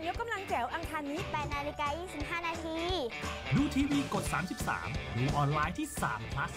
ยกกำลังแจ๋วอังคารนี้ 8:25 น. ดูทีวีกด 33 ดูออนไลน์ที่3 plus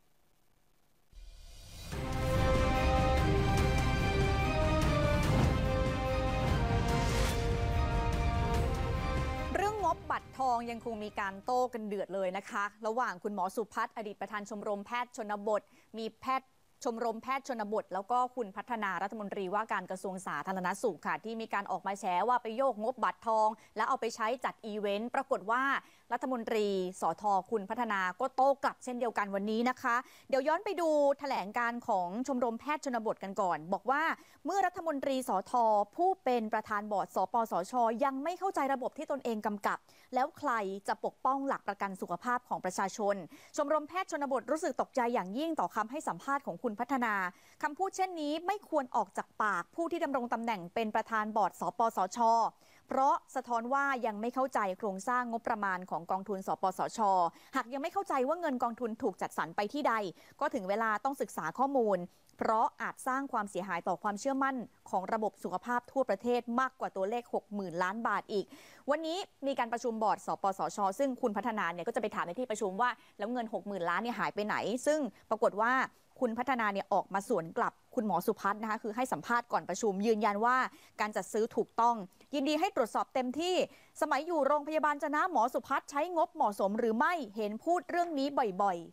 เรื่องงบบัตรทองยังคงมีการโต้กันเดือดเลยนะคะระหว่างคุณหมอสุพัฒน์อดีตประธานชมรมแพทย์ชนบทมีชมรมแพทย์ชนบทแล้วก็คุณพัฒนารัฐมนตรีว่าการกระทรวงสาธารณสุขค่ะที่มีการออกมาแฉว่าไปโยกงบบัตรทองแล้วเอาไปใช้จัดอีเวนต์ปรากฏว่ารัฐมนตรีสทคุณพัฒนาก็โต้กลับเช่นเดียวกันวันนี้นะคะเดี๋ยวย้อนไปดูแถลงการของชมรมแพทย์ชนบทกันก่อนบอกว่าเมื่อรัฐมนตรีสทผู้เป็นประธานบอร์ดสปสชยังไม่เข้าใจระบบที่ตนเองกำกับแล้วใครจะปกป้องหลักประกันสุขภาพของประชาชนชมรมแพทย์ชนบทรู้สึกตกใจอย่างยิ่งต่อคำให้สัมภาษณ์ของคุณพัฒนาคำพูดเช่นนี้ไม่ควรออกจากปากผู้ที่ดำรงตำแหน่งเป็นประธานบอร์ดสปสชเพราะสะท้อนว่ายังไม่เข้าใจโครงสร้างงบประมาณของกองทุนสปสชหากยังไม่เข้าใจว่าเงินกองทุนถูกจัดสรรไปที่ใดก็ถึงเวลาต้องศึกษาข้อมูลเพราะอาจสร้างความเสียหายต่อความเชื่อมั่นของระบบสุขภาพทั่วประเทศมากกว่าตัวเลข 60,000 ล้านบาทอีกวันนี้มีการประชุมบอร์ดสปสชซึ่งคุณพัฒนาเนี่ยก็จะไปถามในที่ประชุมว่าแล้วเงิน 60,000 ล้านเนี่ยหายไปไหนซึ่งปรากฏว่าคุณพัฒนาเนี่ยออกมาสวนกลับคุณหมอสุพัฒน์นะคะคือให้สัมภาษณ์ก่อนประชุมยืนยันว่าการจัดซื้อถูกต้องยินดีให้ตรวจสอบเต็มที่สมัยอยู่โรงพยาบาลจะนะหมอสุพัฒน์ใช้งบเหมาะสมหรือไม่เห็นพูดเรื่องนี้บ่อย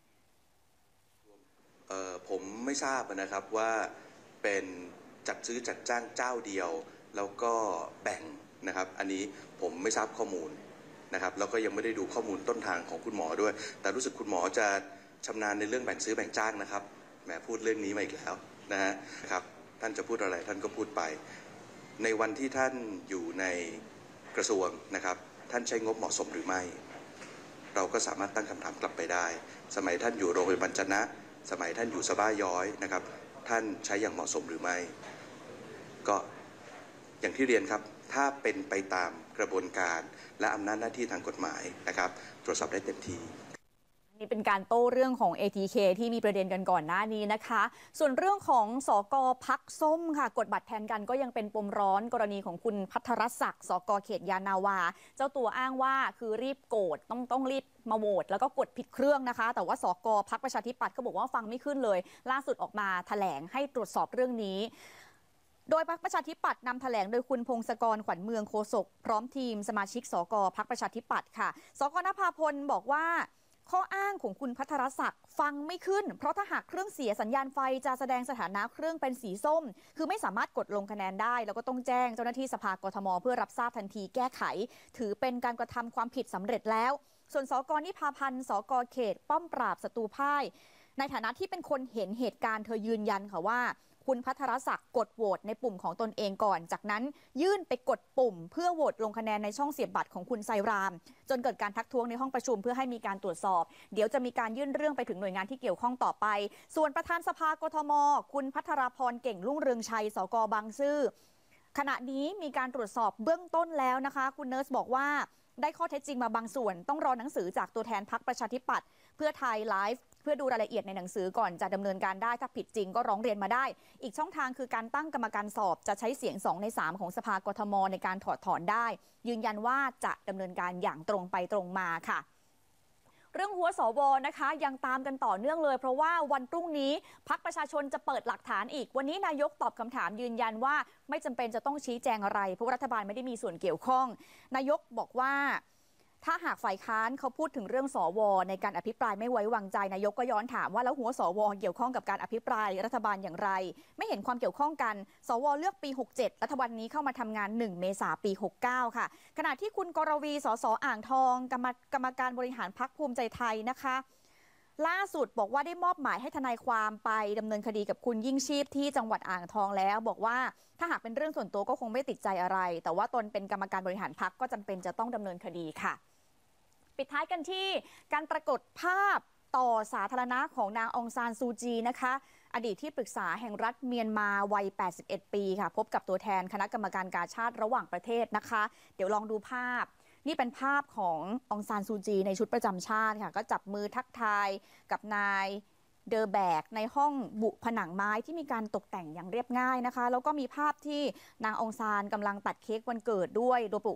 ๆผมไม่ทราบนะครับว่าเป็นจัดซื้อจัดจ้างเจ้าเดียวแล้วก็แบ่งนะครับอันนี้ผมไม่ทราบข้อมูลนะครับแล้วก็ยังไม่ได้ดูข้อมูลต้นทางของคุณหมอด้วยแต่รู้สึกคุณหมอจะชำนาญในเรื่องแบ่งซื้อแบ่งจ้างนะครับแหมพูดเรื่องนี้มาอีกแล้วนะครับท่านจะพูดอะไรท่านก็พูดไปในวันที่ท่านอยู่ในกระทรวงนะครับท่านใช้งบเหมาะสมหรือไม่เราก็สามารถตั้งคำถามกลับไปได้สมัยท่านอยู่โรงพยาบาลจะนะสมัยท่านอยู่สบ้าย้อยนะครับท่านใช้อย่างเหมาะสมหรือไม่ก็อย่างที่เรียนครับถ้าเป็นไปตามกระบวนการและอำนาจหน้าที่ทางกฎหมายนะครับตรวจสอบได้เต็มที่นี่เป็นการโต้เรื่องของ ATK ที่มีประเด็นกันก่อนหน้านี้นะคะส่วนเรื่องของสกพักส้มค่ะกดบัตรแทนกันก็ยังเป็นปมร้อนกรณีของคุณภัทรศักดิ์สกเขตยานาวาเจ้าตัวอ้างว่าคือรีบโกรธต้องรีบมาโหวตแล้วก็กดผิดเครื่องนะคะแต่ว่าสกพรรคประชาธิปัตย์ก็บอกว่าฟังไม่ขึ้นเลยล่าสุดออกมาแถลงให้ตรวจสอบเรื่องนี้โดยพรรคประชาธิปัตย์นำแถลงโดยคุณพงศกรขวัญเมืองโฆษกพร้อมทีมสมาชิกสกพรรคประชาธิปัตย์ค่ะสกนภาพลบอกว่าข้ออ้างของคุณภัทรศักดิ์ฟังไม่ขึ้นเพราะถ้าหากเครื่องเสียสัญญาณไฟจะแสดงสถานะเครื่องเป็นสีส้มคือไม่สามารถกดลงคะแนนได้แล้วก็ต้องแจ้งเจ้าหน้าที่สภากทมเพื่อรับทราบทันทีแก้ไขถือเป็นการกระทำความผิดสำเร็จแล้วส่วนสกนิพาพันธ์สกเขตป้อมปราบศัตรูพ่ายในฐานะที่เป็นคนเห็นเหตุการณ์เธอยืนยันค่ะว่าคุณภัทรศักดิ์กดโหวตในปุ่มของตนเองก่อนจากนั้นยื่นไปกดปุ่มเพื่อโหวตลงคะแนนในช่องเสียบบัตรของคุณไซรามจนเกิดการทักท้วงในห้องประชุมเพื่อให้มีการตรวจสอบเดี๋ยวจะมีการยื่นเรื่องไปถึงหน่วยงานที่เกี่ยวข้องต่อไปส่วนประธานสภากทมคุณภัทรพรเก่งรุ่งเรืองชัยสกบางซื่อขณะนี้มีการตรวจสอบเบื้องต้นแล้วนะคะคุณเนิร์สบอกว่าได้ข้อเท็จจริงมาบางส่วนต้องรอหนังสือจากตัวแทนพรรคประชาธิปัตย์เพื่อไทยไลฟ์เพื่อดูรายละเอียดในหนังสือก่อนจะดำเนินการได้ถ้าผิดจริงก็ร้องเรียนมาได้อีกช่องทางคือการตั้งกรรมการสอบจะใช้เสียง2 ใน 3ของสภากทมในการถอดถอนได้ยืนยันว่าจะดำเนินการอย่างตรงไปตรงมาค่ะเรื่องหัวสวนะคะยังตามกันต่อเนื่องเลยเพราะว่าวันพรุ่งนี้พรรคประชาชนจะเปิดหลักฐานอีกวันนี้นายกตอบคำถามยืนยันว่าไม่จำเป็นจะต้องชี้แจงอะไรเพราะรัฐบาลไม่ได้มีส่วนเกี่ยวข้องนายกบอกว่าถ้าหากฝ่ายค้านเขาพูดถึงเรื่องสวในการอภิปรายไม่ไว้วางใจนายกก็ย้อนถามว่าแล้วหัวสวเกี่ยวข้องกับการอภิปรายรัฐบาลอย่างไรไม่เห็นความเกี่ยวข้องกันสวเลือกปี67รัฐบาลนี้เข้ามาทำงาน1 เมษายนปี69ค่ะขณะที่คุณกรวีสสอ่างทองกรรมการบริหารพรรคภูมิใจไทยนะคะล่าสุดบอกว่าได้มอบหมายให้ทนายความไปดำเนินคดีกับคุณยิ่งชีพที่จังหวัดอ่างทองแล้วบอกว่าถ้าหากเป็นเรื่องส่วนตัวก็คงไม่ติดใจอะไรแต่ว่าตนเป็นกรรมการบริหารพรรคก็จำเป็นจะต้องดำเนินคดีค่ะปิดท้ายกันที่การปรากฏภาพต่อสาธารณะของนางองซานซูจีนะคะอดีตที่ปรึกษาแห่งรัฐเมียนมาวัย81 ปีค่ะพบกับตัวแทนคณะกรรมการกาชาดระหว่างประเทศนะคะเดี๋ยวลองดูภาพนี่เป็นภาพขององซานซูจีในชุดประจำชาติค่ะก็จับมือทักทายกับนายเดอแบกในห้องบุผนังไม้ที่มีการตกแต่งอย่างเรียบง่ายนะคะแล้วก็มีภาพที่นางองซานกำลังตัดเค้กวันเกิดด้วยโดย